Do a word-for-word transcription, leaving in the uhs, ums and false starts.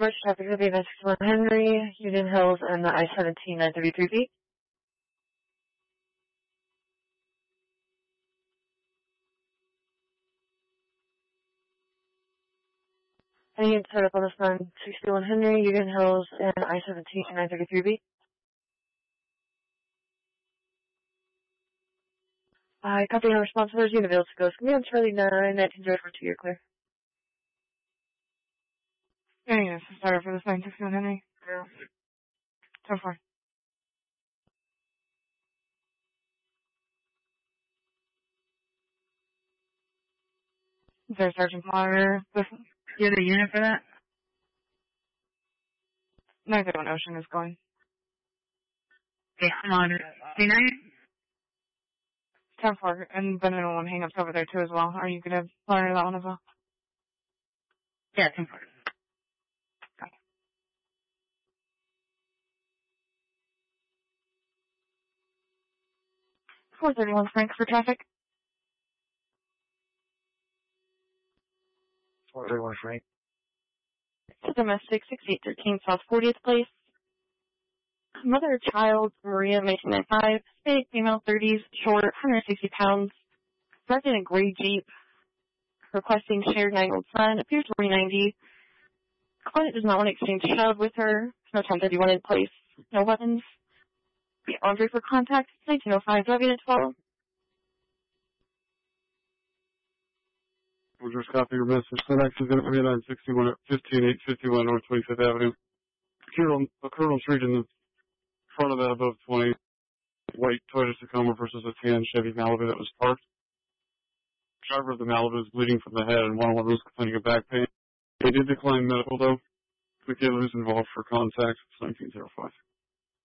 Much traffic will be at sixty-one Henry, Union Hills, and the I seventeen nine thirty-three feet. And you can set up on this one, sixty-one Henry, Union Hills, and I seventeen nine thirty-three feet. I copy on responsibilities, unit available to go. Command Charlie nine, nineteen zero four two, you're clear. Yeah, yes, sorry for this nine sixty-one Henry. Zero. ten four. Is there a Sergeant Monitor? Do you have a unit for that? nine thirty-one Ocean is going. Okay, Monitor. C nine? ten four, and then I want hang ups over there too as well. Are you going to monitor that one as well? Yeah, ten four. Okay. four thirty-one Frank for traffic. four thirty-one Frank. Domestic, sixty-eight thirteen South fortieth Place. Mother, child, Maria, nineteen ninety-five. Big, female, thirties, short, one hundred sixty pounds. Parked in a gray Jeep. Requesting shared nine-year-old son. Appears to be ninety. Client does not want to exchange child with her. No ten thirty-one in place. No weapons. Be armed for contact. nineteen oh five, driving at twelve. We'll just copy your message. Send accident at nine sixty-one at fifteen eight fifty-one North twenty-fifth Avenue. Colonel, a Colonel Street in the front of that above twenty. White Toyota Tacoma versus a tan Chevy Malibu that was parked. Driver of the Malibu is bleeding from the head and one of them is complaining of back pain. They did decline medical though. We get who's involved for contact. It's nineteen oh five.